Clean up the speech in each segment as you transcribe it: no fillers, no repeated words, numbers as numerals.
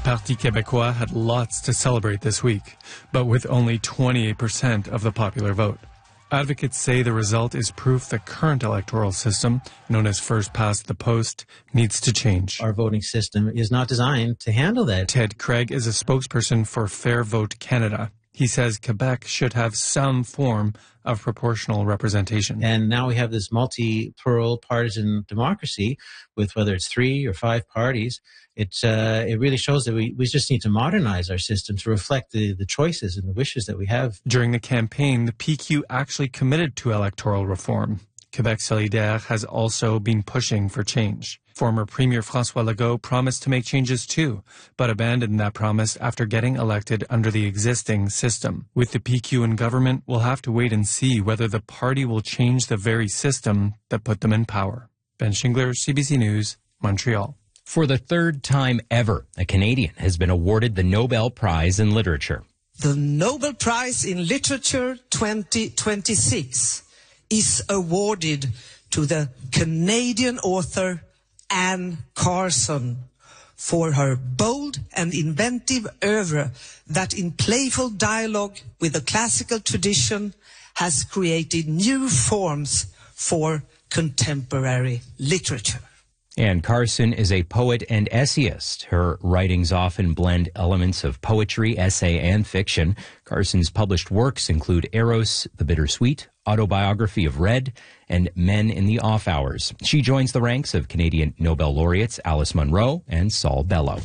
Parti Québécois had lots to celebrate this week, but with only 28% of the popular vote. Advocates say the result is proof the current electoral system, known as first past the post, needs to change. Our voting system is not designed to handle that. Ted Craig is a spokesperson for Fair Vote Canada. He says Quebec should have some form of proportional representation. And now we have this multi-plural partisan democracy with whether it's 3 or 5 parties. It really shows that we just need to modernize our system to reflect the choices and the wishes that we have. During the campaign, the PQ actually committed to electoral reform. Québec Solidaire has also been pushing for change. Former Premier François Legault promised to make changes too, but abandoned that promise after getting elected under the existing system. With the PQ in government, we'll have to wait and see whether the party will change the very system that put them in power. Ben Schingler, CBC News, Montreal. For the third time ever, a Canadian has been awarded the Nobel Prize in Literature. The Nobel Prize in Literature 2026 is awarded to the Canadian author Anne Carson for her bold and inventive oeuvre that in playful dialogue with the classical tradition has created new forms for contemporary literature. Anne Carson is a poet and essayist. Her writings often blend elements of poetry, essay, and fiction. Carson's published works include Eros, The Bittersweet, Autobiography of Red, and Men in the Off Hours. She joins the ranks of Canadian Nobel laureates Alice Munro and Saul Bellow.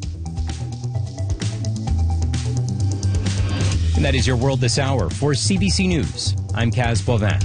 And that is your World This Hour. For CBC News, I'm Kaz Bovin.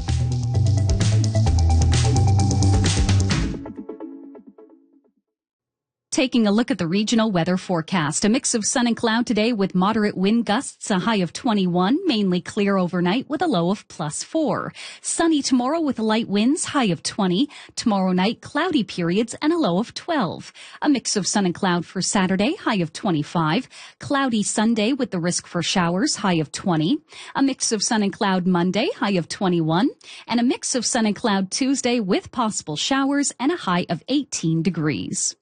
Taking a look at the regional weather forecast. A mix of sun and cloud today with moderate wind gusts, a high of 21, mainly clear overnight with a low of +4. Sunny tomorrow with light winds, high of 20. Tomorrow night, cloudy periods and a low of 12. A mix of sun and cloud for Saturday, high of 25. Cloudy Sunday with the risk for showers, high of 20. A mix of sun and cloud Monday, high of 21. And a mix of sun and cloud Tuesday with possible showers and a high of 18 degrees.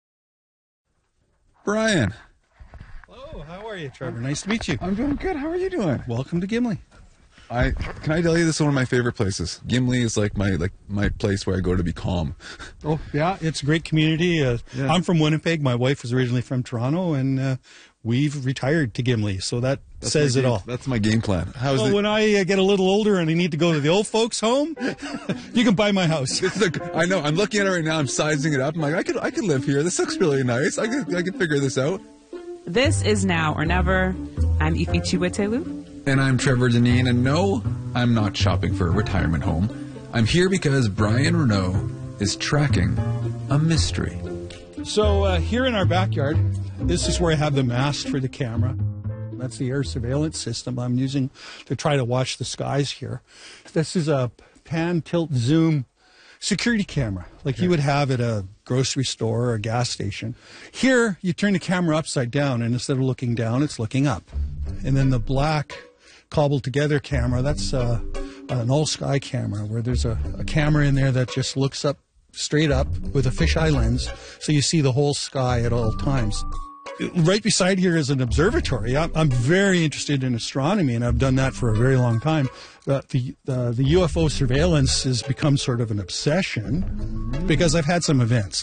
Brian. Hello, how are you, Trevor? Nice to meet you. I'm doing good. How are you doing? Welcome to Gimli. Can I tell you, this is one of my favorite places. Gimli is like my place where I go to be calm. Oh, yeah, it's a great community. Yeah. I'm from Winnipeg. My wife was originally from Toronto, and we've retired to Gimli, so that says it all. That's my game plan. When I get a little older and I need to go to the old folks' home, you can buy my house. I know. I'm looking at it right now. I'm sizing it up. I'm like, I could live here. This looks really nice. I could figure this out. This is Now or Never. I'm Ifi Chiwetelu. And I'm Trevor Deneen. And no, I'm not shopping for a retirement home. I'm here because Brian Renault is tracking a mystery. So here in our backyard, this is where I have the mast for the camera. That's the air surveillance system I'm using to try to watch the skies here. This is a pan, tilt, zoom security camera, like you would have at a grocery store or a gas station. Here, you turn the camera upside down, and instead of looking down, it's looking up. And then the black cobbled together camera, that's an all-sky camera, where there's a camera in there that just looks up, straight up, with a fisheye lens, so you see the whole sky at all times. Right beside here is an observatory. I'm very interested in astronomy, and I've done that for a very long time. The UFO surveillance has become sort of an obsession because I've had some events.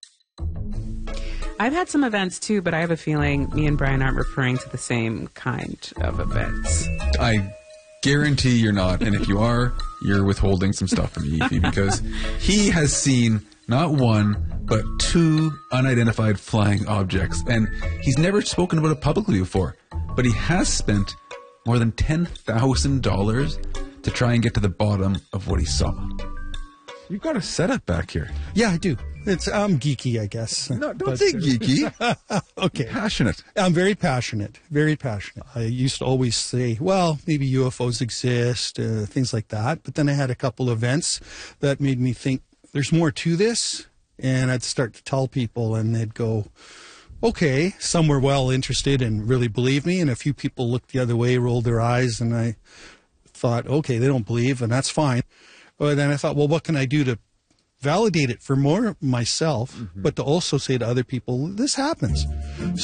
I've had some events too, but I have a feeling me and Brian aren't referring to the same kind of events. I guarantee you're not, and if you are, you're withholding some stuff from me, Ify, because he has seen not one, but 2 unidentified flying objects. And he's never spoken about it publicly before. But he has spent more than $10,000 to try and get to the bottom of what he saw. You've got a setup back here. Yeah, I do. I'm geeky, I guess. No, don't say geeky. Okay. Passionate. I'm very passionate. Very passionate. I used to always say, well, maybe UFOs exist, things like that. But then I had a couple events that made me think there's more to this. And I'd start to tell people, and they'd go, okay. Some were well interested and really believed me, and a few people looked the other way, rolled their eyes, and I thought, okay, they don't believe, and that's fine. But then I thought, well, what can I do to validate it for more myself, but to also say to other people, this happens.